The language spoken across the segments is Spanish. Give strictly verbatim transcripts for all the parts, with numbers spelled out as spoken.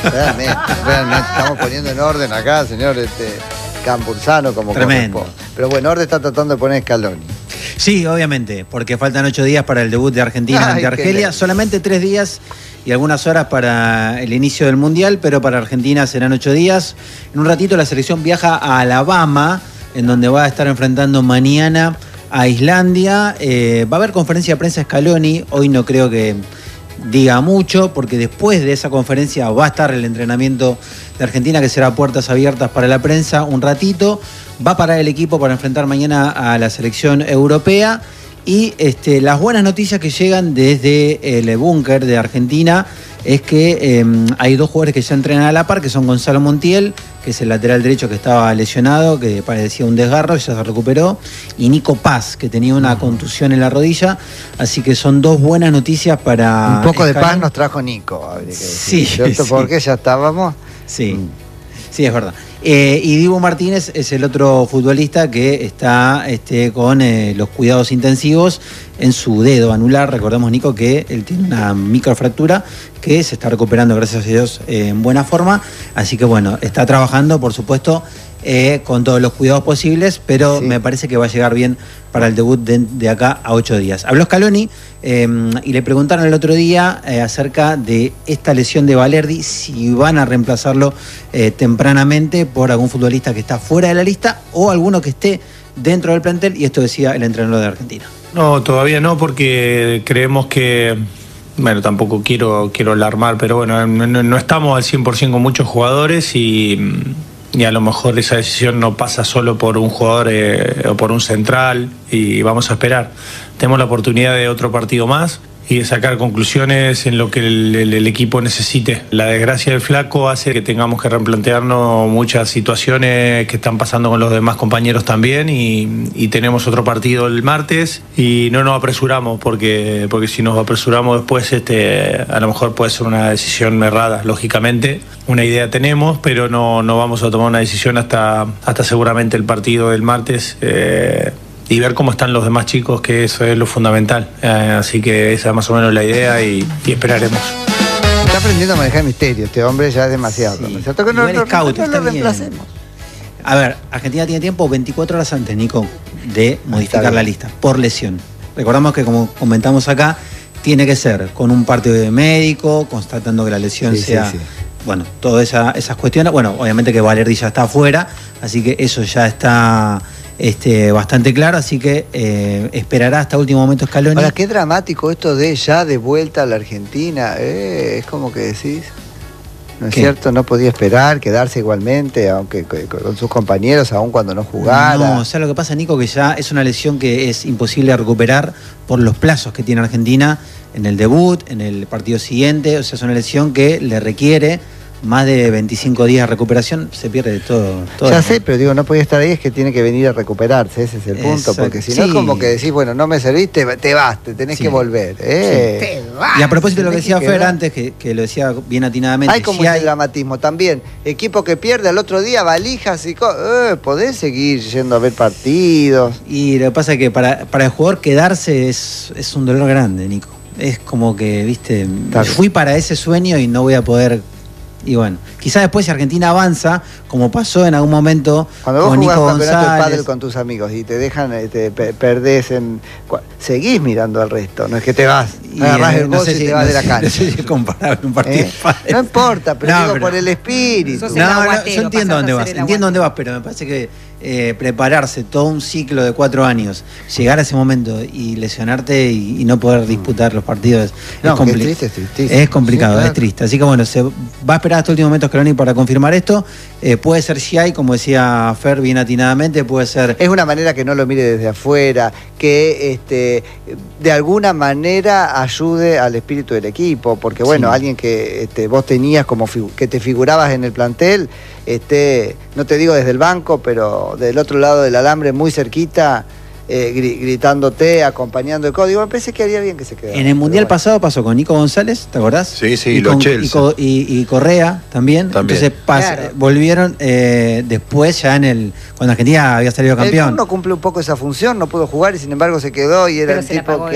Realmente, realmente. Estamos poniendo en orden acá, señor este, Campuzano, como tremendo. corresponde. Pero bueno, orden está tratando de poner Scaloni. Sí, obviamente, porque faltan ocho días para el debut de Argentina Ay, ante Argelia. Solamente tres días y algunas horas para el inicio del Mundial, pero para Argentina serán ocho días. En un ratito la selección viaja a Alabama, en donde va a estar enfrentando mañana a Islandia. Eh, va a haber conferencia de prensa Scaloni. Hoy no creo que diga mucho, porque después de esa conferencia va a estar el entrenamiento de Argentina, que será puertas abiertas para la prensa un ratito. Va a parar el equipo para enfrentar mañana a la selección europea. Y este, las buenas noticias que llegan desde el búnker de Argentina es que eh, hay dos jugadores que ya entrenan a la par, que son Gonzalo Montiel, que es el lateral derecho que estaba lesionado, que parecía un desgarro, ya se recuperó, y Nico Paz, que tenía una contusión en la rodilla. Así que son dos buenas noticias para... Un poco Scaloni. De paz nos trajo Nico. Habría que Sí, ¿cierto? sí. Porque ya estábamos... Sí, mm. sí, es verdad. Eh, y Dibu Martínez es el otro futbolista que está este, con eh, los cuidados intensivos en su dedo anular. Recordemos, Nico, que él tiene una microfractura que se está recuperando, gracias a Dios, eh, en buena forma. Así que bueno, está trabajando, por supuesto, eh, con todos los cuidados posibles, pero sí, me parece que va a llegar bien para el debut de, de acá a ocho días. Habló Scaloni eh, y le preguntaron el otro día eh, acerca de esta lesión de Valerdi, si van a reemplazarlo eh, tempranamente por algún futbolista que está fuera de la lista o alguno que esté dentro del plantel, y esto decía el entrenador de Argentina. No, todavía no, porque creemos que, bueno, tampoco quiero, quiero alarmar, pero bueno, no, no estamos al cien por ciento con muchos jugadores y, y a lo mejor esa decisión no pasa solo por un jugador eh, o por un central, y vamos a esperar. Tenemos la oportunidad de otro partido más y de sacar conclusiones en lo que el, el, el equipo necesite. La desgracia del Flaco hace que tengamos que replantearnos muchas situaciones que están pasando con los demás compañeros también, y, y tenemos otro partido el martes y no nos apresuramos, porque, porque si nos apresuramos después este, a lo mejor puede ser una decisión errada, lógicamente. Una idea tenemos, pero no, no vamos a tomar una decisión hasta, hasta seguramente el partido del martes. Eh, y ver cómo están los demás chicos, que eso es lo fundamental. Eh, así que esa es más o menos la idea, y, y esperaremos. Está aprendiendo a manejar misterio, este hombre ya es demasiado. Sí. ¿Cierto? Que no, no, scout, no lo reemplacemos. A ver, Argentina tiene tiempo veinticuatro horas antes, Nico, de modificar la lista por lesión. Recordamos que, como comentamos acá, tiene que ser con un parte de médico, constatando que la lesión sí, sea... Sí, sí. Bueno, todas esa, esas cuestiones. Bueno, obviamente que Valerdi ya está afuera, así que eso ya está... Este, bastante claro, así que eh, esperará hasta último momento Scaloni. Ahora, qué dramático esto de ya de vuelta a la Argentina, eh, es como que decís, ¿no es ¿Qué? cierto? No podía esperar, quedarse igualmente, aunque con sus compañeros, aun cuando no jugara. No, o sea, lo que pasa, Nico, que ya es una lesión que es imposible de recuperar por los plazos que tiene Argentina en el debut, en el partido siguiente. O sea, es una lesión que le requiere más de veinticinco días de recuperación, se pierde todo. todo ya sé, pero digo, no podía estar ahí, es que tiene que venir a recuperarse, ese es el punto. Exacto. Porque si no sí. es como que decís, bueno, no me serviste, te vas, te tenés sí. que volver. Eh. Sí. Te vas. Y a propósito de lo que decía Fer antes, que, que lo decía bien atinadamente. Hay como si ese hay... dramatismo también. Equipo que pierde al otro día, valijas y cosas. Eh, podés seguir yendo a ver partidos. Y lo que pasa es que para, para el jugador quedarse es, es un dolor grande, Nico. Es como que, viste, Tal. fui para ese sueño y no voy a poder... Y bueno, quizás después si Argentina avanza, como pasó en algún momento cuando vos con jugás Nico un campeonato González, de pádel con tus amigos y te dejan, te perdés en... Seguís mirando al resto, no es que te vas, y, agarrás el no bolso sé y si, te vas no de la sé, cancha. No sé si es comparable un partido ¿Eh? de No importa, pero no, digo pero, por el espíritu. No, no, yo entiendo dónde vas, entiendo dónde vas, pero me parece que eh, prepararse todo un ciclo de cuatro años, llegar a ese momento y lesionarte y, y no poder disputar los partidos, no, es, compli- es, triste, es, tristísimo. es complicado, sí, claro. Es triste. Así que bueno, se va a esperar hasta el último momento Scaloni para confirmar esto. Eh, puede ser si hay, como decía Fer bien atinadamente, puede ser... Es una manera que no lo mire desde afuera, que este, de alguna manera ayude al espíritu del equipo, porque bueno, sí. alguien que este, vos tenías como que te figurabas en el plantel, este, no te digo desde el banco, pero del otro lado del alambre, muy cerquita, eh, gr- gritándote, acompañando el código, me parece que haría bien que se quedara. En el Mundial bueno. pasado pasó con Nico González, ¿te acordás? Sí, sí, y los con, Chelsea. Y, co- y, y Correa también. también. Entonces pas- claro. volvieron eh, después ya en el... Cuando Argentina había salido campeón. El no cumple un poco esa función, no pudo jugar y sin embargo se quedó y era Pero el se tipo la que... Él.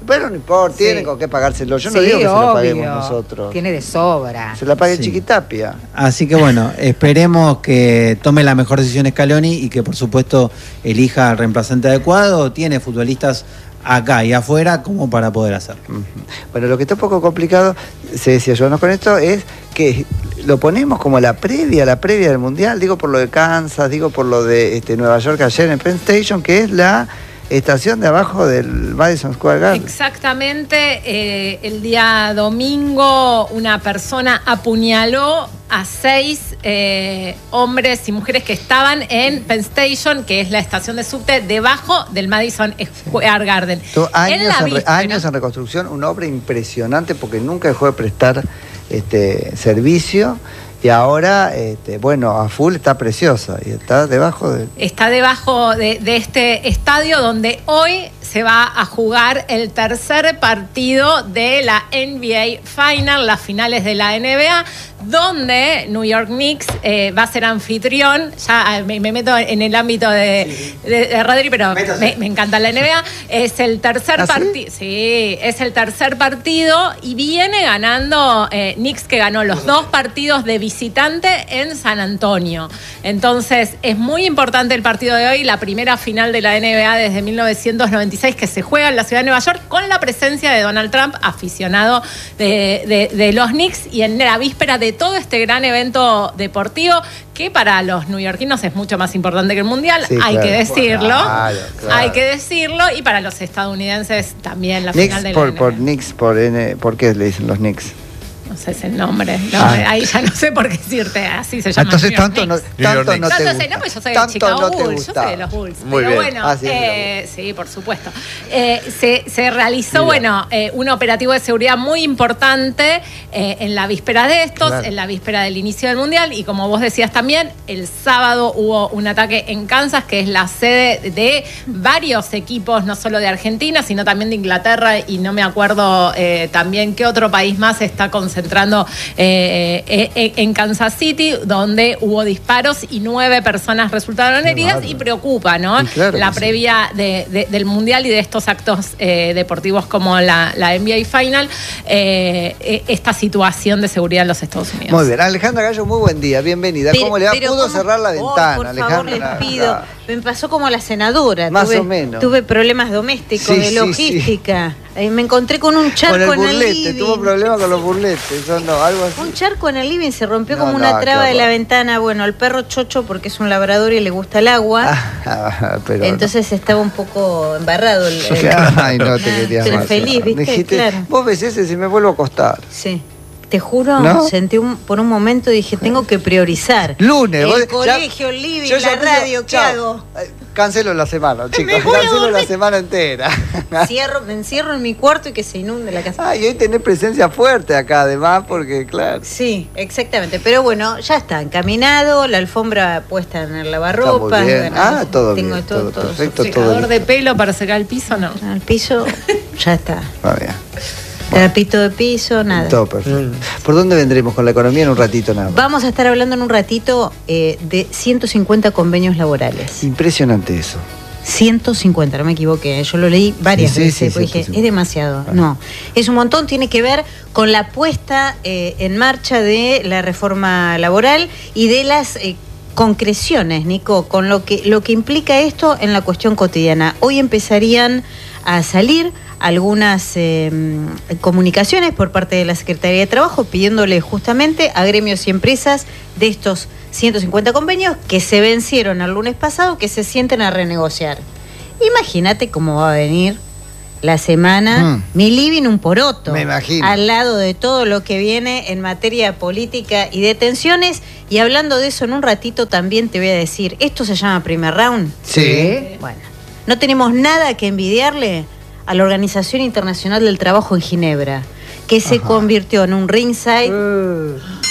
pero no importa, Sí. tienen con qué pagárselo. Yo no Sí, digo que se lo obvio. paguemos nosotros. Tiene de sobra. Se la pague Sí. Chiquitapia. Así que bueno, esperemos que tome la mejor decisión Scaloni y que por supuesto elija al reemplazante adecuado. Tiene futbolistas acá y afuera como para poder hacerlo. Ujú. Bueno, lo que está un poco complicado, se decía yo, ¿no? Con esto es que lo ponemos como la previa, la previa del Mundial, digo por lo de Kansas, digo por lo de este, Nueva York ayer en Penn Station, que es la estación de abajo del Madison Square Garden. Exactamente, eh, el día domingo una persona apuñaló a seis eh, hombres y mujeres que estaban en Penn Station, que es la estación de subte debajo del Madison Square Garden. Tuvo años, En la en, re- víspera- años en reconstrucción, una obra impresionante porque nunca dejó de prestar este, servicio y ahora, este, bueno, a full está preciosa y está debajo de... Está debajo de, de este estadio donde hoy se va a jugar el tercer partido de la N B A Final, las finales de la N B A, donde New York Knicks eh, va a ser anfitrión. Ya me, me meto en el ámbito de, de, de Rodri, pero me, me encanta la N B A. Es el tercer ¿Ah, sí? partido. Sí, es el tercer partido y viene ganando eh, Knicks, que ganó los dos partidos de visitante en San Antonio. Entonces, es muy importante el partido de hoy, la primera final de la N B A desde mil novecientos noventa y seis que se juega en la ciudad de Nueva York con la presencia de Donald Trump, aficionado de, de, de los Knicks, y en la víspera de todo este gran evento deportivo que para los neoyorquinos es mucho más importante que el Mundial, Sí, hay claro. que decirlo, Claro, claro. hay que decirlo, y para los estadounidenses también la Knicks final de la por, N B A. por Knicks, por, N, ¿por qué le dicen los Knicks? No sé ese nombre, no, Ah. ahí ya no sé por qué decirte, así se llama. Entonces New York tanto no, Knicks. tanto no te Tanto gusta. sé, no, pues yo soy de Tanto Chicago no te Bulls, yo soy gustaba. de los Bulls. Muy Pero bien. bueno, Ah, sí, es de los eh, sí, por supuesto. Eh, se, se realizó, Mira. bueno, eh, un operativo de seguridad muy importante eh, en la víspera de estos, Claro. en la víspera del inicio del Mundial, y como vos decías también, el sábado hubo un ataque en Kansas, que es la sede de varios equipos, no solo de Argentina, sino también de Inglaterra, y no me acuerdo eh, también qué otro país más se está concentrando eh, eh, en Kansas City, donde hubo disparos y nueve personas resultaron Qué heridas, bárbaro. y preocupa, ¿no? Y claro la que sí. previa de, de- del Mundial y de estos actos eh, deportivos como la, la N B A Final, eh, eh, esta situación de seguridad en los Estados Unidos. Muy bien, Alejandra Gallo, muy buen día, bienvenida. Pero- ¿Cómo le va? pero ¿Pudo ¿cómo? cerrar la Ay, ventana, por Alejandra? favor, les pido. Me pasó como a la senadora. Más tuve, o menos. Tuve problemas domésticos, Sí, de sí, logística. Eh, me encontré con un charco Con el en el burlete, living. tuvo problemas con los burletes, eso no, algo así. Un charco en el living, se rompió No, como no, una qué traba de la horror. ventana. Bueno, el perro Chocho, porque es un labrador y le gusta el agua. Ah, pero entonces estaba un poco embarrado. El, el- Ay, no te querías Pero más. feliz, ¿viste? Dijiste, Claro. vos ves ese, si me vuelvo a acostar. Sí. Te juro, ¿No? sentí un, por un momento dije, tengo que priorizar. Lunes, El vos- ya- colegio, el living, yo ya la puse- radio, ¿qué chao. hago? Eh, Cancelo la semana, chicos. Me voy a Cancelo la dormir. semana entera. Cierro, me encierro en mi cuarto y que se inunde la casa. Ah, y hoy tenés presencia fuerte acá, además, porque, claro. Sí, exactamente. Pero bueno, ya está encaminado, la alfombra puesta en el lavarropas. Está muy bien. bueno, Ah, todo tengo bien, todo, todo todo perfecto. ¿Secador todo de listo. pelo para secar el piso? No. al piso, ya está. Ah, bien. Trapito de piso, nada. Todo perfecto. ¿Por dónde vendremos con la economía en un ratito nada más? Vamos a estar hablando en un ratito eh, de ciento cincuenta convenios laborales. Impresionante eso. ciento cincuenta, no me equivoqué, yo lo leí varias Sí, sí, veces, sí, porque dije, ciento cincuenta. es demasiado. Ah. No, es un montón, tiene que ver con la puesta eh, en marcha de la reforma laboral y de las eh, concreciones, Nico, con lo que, lo que implica esto en la cuestión cotidiana. Hoy empezarían a salir algunas eh, comunicaciones por parte de la Secretaría de Trabajo pidiéndole justamente a gremios y empresas de estos ciento cincuenta convenios que se vencieron el lunes pasado que se sienten a renegociar. Imagínate cómo va a venir la semana, Mm. mi living un poroto. Me imagino. Al lado de todo lo que viene en materia política y de tensiones. Y hablando de eso en un ratito también te voy a decir, ¿esto se llama primer round? Sí. Bueno, no tenemos nada que envidiarle a la Organización Internacional del Trabajo en Ginebra, que se Ajá. convirtió en un ringside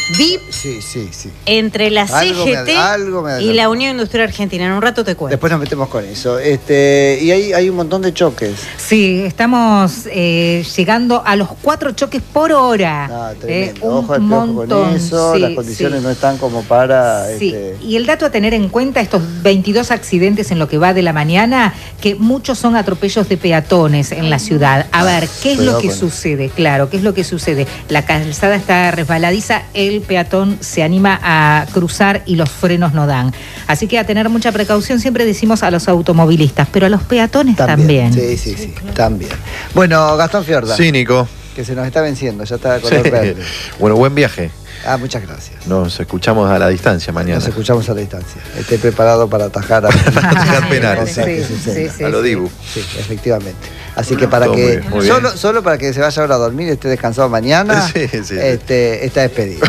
V I P Sí, sí, sí. entre la Algo C me G T ad- algo me y adelantó. la Unión Industrial Argentina. En un rato te cuento. Después nos metemos con eso. Este, y hay, hay un montón de choques. Sí, estamos eh, llegando a los cuatro choques por hora. Ah, Eh, tremendo. un Ojo al piojo con montón, eso. sí, Las condiciones sí. no están como para. Sí, Este, y el dato a tener en cuenta, estos veintidós accidentes en lo que va de la mañana, que muchos son atropellos de peatones en la ciudad. A ver, ¿qué es Cuidado lo que con- sucede? Claro, ¿qué es lo que sucede? La calzada está resbaladiza, el peatón se anima a cruzar y los frenos no dan. Así que a tener mucha precaución, siempre decimos a los automovilistas, pero a los peatones también. Sí, sí, sí, también. Bueno, Gastón Fiorda, Sí, Nico. que se nos está venciendo, ya está de color Sí. verde. Bueno, buen viaje. Ah, muchas gracias. Nos escuchamos a la distancia mañana. Nos escuchamos a la distancia. Esté preparado para atajar a, Atajar penales. cosas que Sí, sucedan. sí, sí. A lo Dibu. Sí, efectivamente. Así que para Todo que muy bien, muy bien. solo, solo para que se vaya ahora a dormir, esté descansado mañana, Sí, sí, sí. este, está despedido.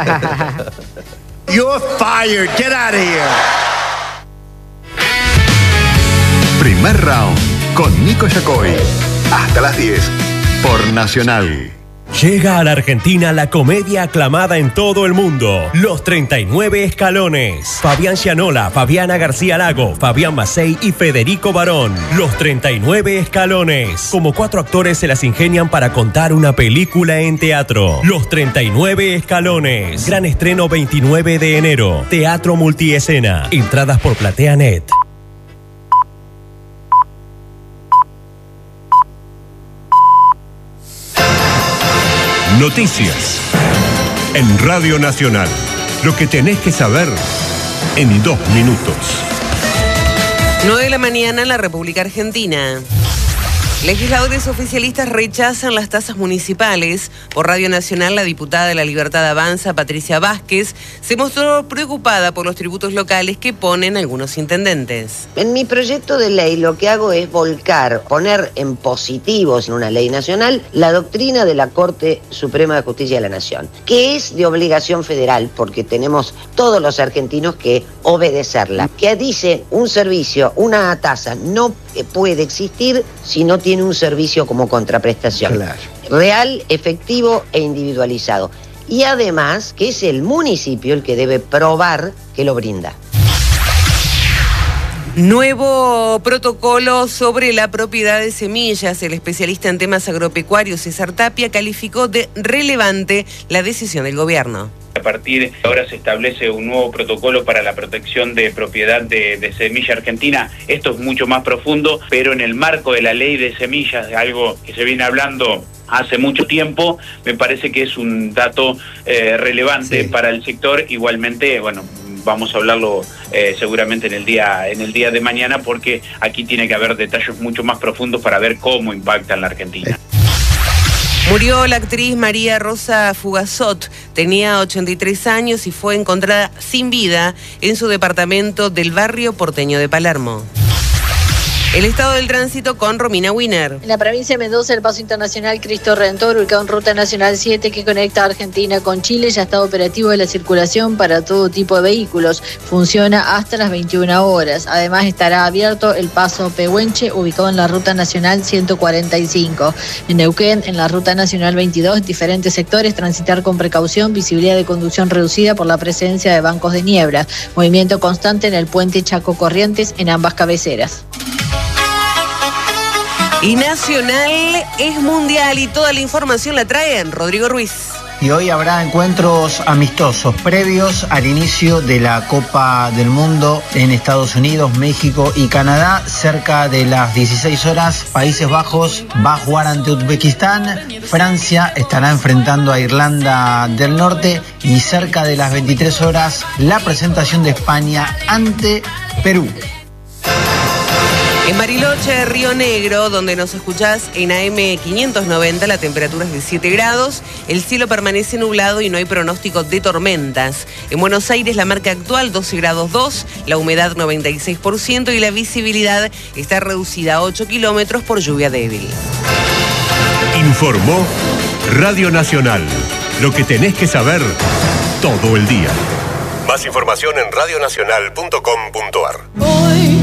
You're fired. Get out of here. Primer round con Nico Yacoy. Hasta las diez por Nacional. Llega a la Argentina la comedia aclamada en todo el mundo, Los treinta y nueve Escalones. Fabián Gianola, Fabiana García Lago, Fabián Macei y Federico Barón. Los treinta y nueve Escalones. Como cuatro actores se las ingenian para contar una película en teatro. Los treinta y nueve Escalones. Gran estreno veintinueve de enero. Teatro multiescena. Entradas por PlateaNet. Noticias en Radio Nacional. Lo que tenés que saber en dos minutos. nueve de la mañana en la República Argentina. Legisladores oficialistas rechazan las tasas municipales. Por Radio Nacional, la diputada de La Libertad Avanza, Patricia Vázquez, se mostró preocupada por los tributos locales que ponen algunos intendentes. En mi proyecto de ley lo que hago es volcar, poner en positivos en una ley nacional la doctrina de la Corte Suprema de Justicia de la Nación, que es de obligación federal porque tenemos todos los argentinos que obedecerla, que dice un servicio, una tasa no puede existir si no tiene un servicio como contraprestación. Claro. Real, efectivo e individualizado. Y además que es el municipio el que debe probar que lo brinda. Nuevo protocolo sobre la propiedad de semillas. El especialista en temas agropecuarios César Tapia calificó de relevante la decisión del gobierno. A partir de ahora se establece un nuevo protocolo para la protección de propiedad de, de semilla argentina. Esto es mucho más profundo, pero en el marco de la ley de semillas, de algo que se viene hablando hace mucho tiempo, me parece que es un dato eh, relevante Sí. para el sector. Igualmente, bueno, vamos a hablarlo eh, seguramente en el día en el día de mañana, porque aquí tiene que haber detalles mucho más profundos para ver cómo impacta en la Argentina. Murió la actriz María Rosa Fugazot, tenía ochenta y tres años y fue encontrada sin vida en su departamento del barrio porteño de Palermo. El estado del tránsito con Romina Wiener. En la provincia de Mendoza, el paso internacional Cristo Redentor, ubicado en Ruta Nacional siete que conecta a Argentina con Chile, ya está operativo de la circulación para todo tipo de vehículos. Funciona hasta las veintiuna horas. Además, estará abierto el paso Pehuenche, ubicado en la Ruta Nacional ciento cuarenta y cinco. En Neuquén, en la Ruta Nacional veintidós, diferentes sectores, transitar con precaución, visibilidad de conducción reducida por la presencia de bancos de niebla. Movimiento constante en el puente Chaco Corrientes en ambas cabeceras. Y Nacional es mundial y toda la información la trae Rodrigo Ruiz. Y hoy habrá encuentros amistosos previos al inicio de la Copa del Mundo en Estados Unidos, México y Canadá. Cerca de las dieciséis horas, Países Bajos va a jugar ante Uzbekistán. Francia estará enfrentando a Irlanda del Norte. Y cerca de las veintitrés horas, la presentación de España ante Perú. En Bariloche, Río Negro, donde nos escuchás en A M quinientos noventa, la temperatura es de siete grados, el cielo permanece nublado y no hay pronóstico de tormentas. En Buenos Aires, la marca actual doce grados dos, la humedad noventa y seis por ciento y la visibilidad está reducida a ocho kilómetros por lluvia débil. Informó Radio Nacional. Lo que tenés que saber todo el día. Más información en radionacional punto com punto ar.